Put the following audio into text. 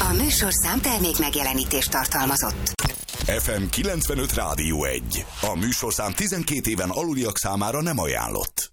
A műsorszám termék megjelenítést tartalmazott. FM 95 Rádió 1. A műsorszám 12 éven aluliak számára nem ajánlott.